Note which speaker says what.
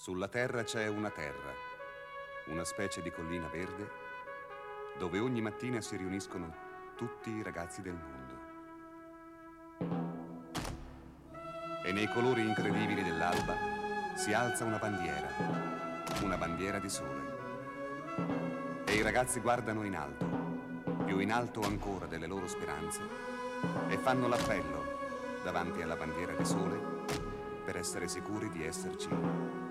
Speaker 1: Sulla terra c'è una terra, una specie di collina verde, dove ogni mattina si riuniscono tutti i ragazzi del mondo. E nei colori incredibili dell'alba si alza una bandiera di sole. E i ragazzi guardano in alto, più in alto ancora delle loro speranze, e fanno l'appello davanti alla bandiera di sole per essere sicuri di esserci